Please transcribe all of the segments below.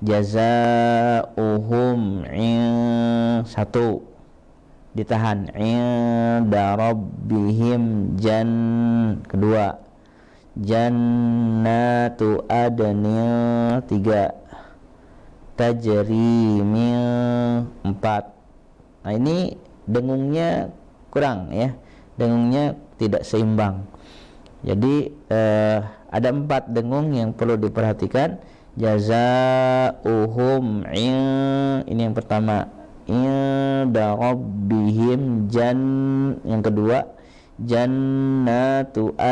Jazaohum satu ditahan, inda rabbihim kedua, jannatu adnil tiga, tajri min empat. Nah ini dengungnya kurang ya, dengungnya tidak seimbang. Jadi ada 4 dengung yang perlu diperhatikan. Jazaohum ini yang pertama, inda rabbihim yang kedua, jannatu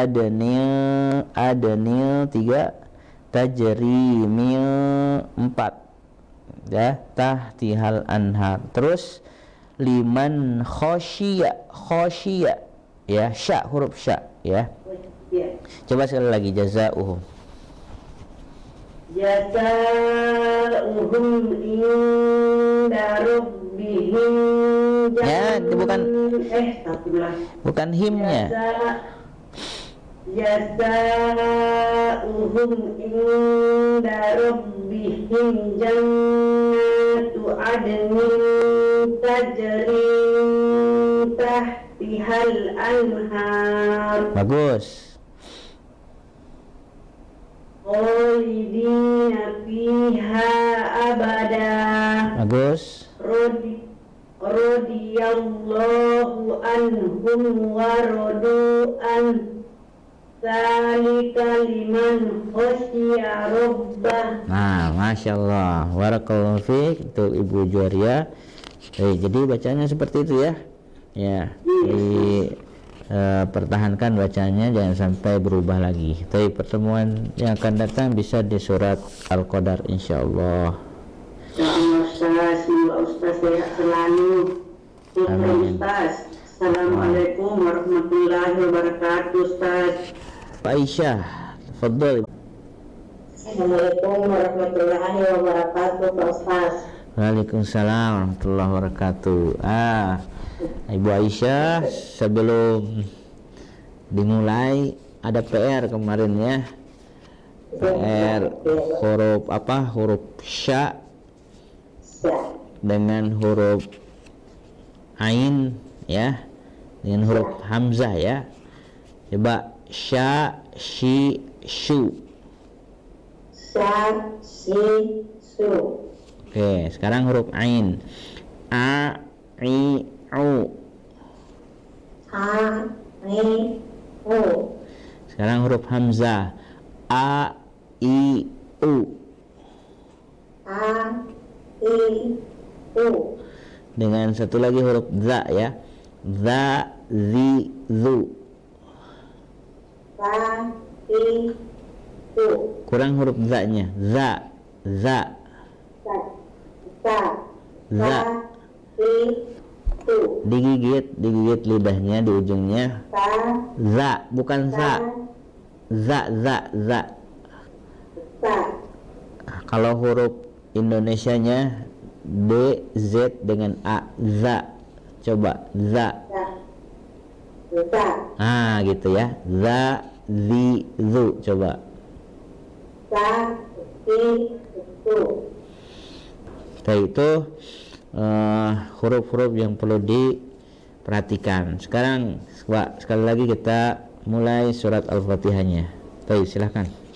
adnil tiga, tajri min empat ya, tahtihal anhar. Terus liman khosyiya ya, sya, huruf sya ya. Coba sekali lagi, jazaohum inda rabbihim ya, itu bukan himnya. Jazaohum inda rabbihim jannatu adnin tajri tahtihal anhar. Bagus. Khalidina fiha abada. Bagus. Radiyallahu anhum wa radu an. Zalika liman khasyiya rabbah. Nah, Masya Allah, barakallahu fiik, itu Ibu Juwaria. Jadi bacanya seperti itu ya. Ya, pertahankan bacanya, jangan sampai berubah lagi. Tapi pertemuan yang akan datang bisa di surat Al-Qadar insyaallah. Semoga Ustaz sehat selalu. Ustaz. Assalamualaikum warahmatullahi wabarakatuh, Ustaz. Pak Aisyah, tafadhol. Assalamualaikum warahmatullahi wabarakatuh, Pak Ustaz. Waalaikumsalam warahmatullahi wabarakatuh. Ibu Aisyah, sebelum dimulai ada PR kemarin ya. PR huruf apa? Huruf sya dengan huruf ain ya, dengan huruf hamzah ya. Coba sya, shi, shu. Sya, shi, shu. Oke, sekarang huruf ain. A, i, u. A, i, u. Sekarang huruf hamzah. A, i, u. A, i, u. Dengan satu lagi huruf za ya. Za, zi, zu. Za, i, u. Kurang huruf za-nya. Za, za, za. I, u. Digigit lidahnya di ujungnya. Za, bukan za. Za. Kalau huruf Indonesianya D, Z dengan A, za. Coba za. Gitu ya. Za, zi, zu. Coba. Itu huruf-huruf yang perlu diperhatikan. Sekarang sekali lagi kita mulai surat Al-Fatihahnya. Baik, silakan.